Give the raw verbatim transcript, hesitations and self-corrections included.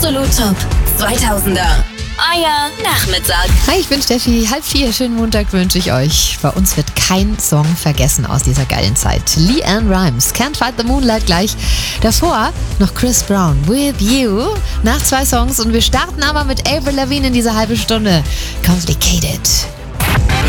Absolut Top zweitausender. Euer Nachmittag. Hi, ich bin Steffi. Halb vier, schönen Montag wünsche ich euch. Bei uns wird kein Song vergessen aus dieser geilen Zeit. LeAnn Rimes, Can't Fight the Moonlight gleich. Davor noch Chris Brown, With You. Nach zwei Songs und wir starten aber mit Avril Lavigne in diese halbe Stunde. Complicated.